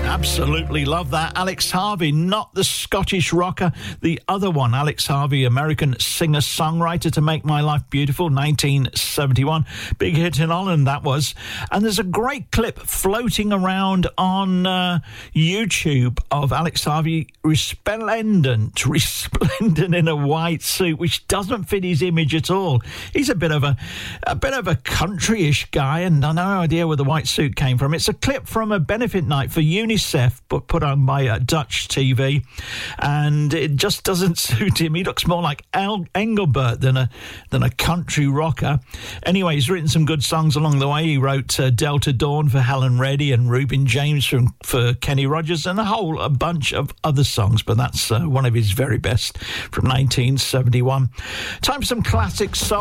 Absolutely love that. Alex Harvey, not the Scottish rocker, the other one. Alex Harvey, American singer-songwriter, To Make My Life Beautiful, 1971. Big hit in Holland, that was. And there's a great clip floating around on YouTube of Alex Harvey resplendent in a white suit, which doesn't fit his image at all. He's a bit of a country-ish guy, and I have no idea where the white suit came from. It's a clip from a benefit night for UNICEF, but put on by Dutch TV, and it just doesn't suit him. He looks more like Engelbert than a country rocker. Anyway, he's written some good songs along the way. He wrote Delta Dawn for Helen Reddy and Reuben James for Kenny Rogers, and a bunch of other songs, but that's one of his very best from 1971. Time for some classic songs.